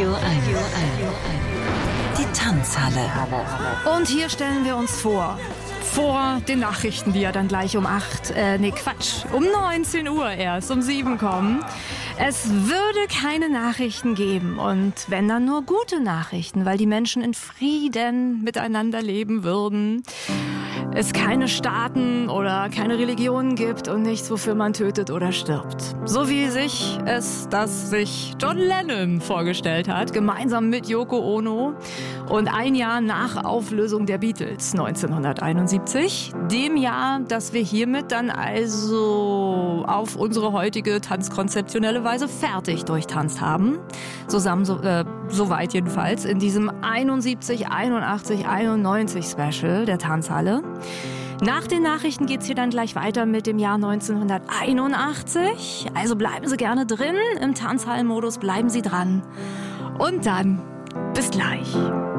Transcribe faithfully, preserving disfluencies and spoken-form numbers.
Radio eins. Die Tanzhalle. Und hier stellen wir uns vor, vor den Nachrichten, die ja dann gleich um acht, äh, nee Quatsch, um neunzehn Uhr erst, um sieben kommen. Es würde keine Nachrichten geben und wenn dann nur gute Nachrichten, weil die Menschen in Frieden miteinander leben würden. Es keine Staaten oder keine Religionen gibt und nichts, wofür man tötet oder stirbt. So wie sich es, das sich John Lennon vorgestellt hat, gemeinsam mit Yoko Ono und ein Jahr nach Auflösung der Beatles neunzehnhunderteinundsiebzig, dem Jahr, das wir hiermit dann also auf unsere heutige tanzkonzeptionelle Weise fertig durchtanzt haben. Zusammen, so, äh, soweit jedenfalls, in diesem einundsiebzig, einundachtzig, einundneunzig Special der Tanzhalle. Nach den Nachrichten geht's hier dann gleich weiter mit dem Jahr neunzehnhunderteinundachtzig. Also bleiben Sie gerne drin im Tanzhallenmodus, bleiben Sie dran. Und dann bis gleich.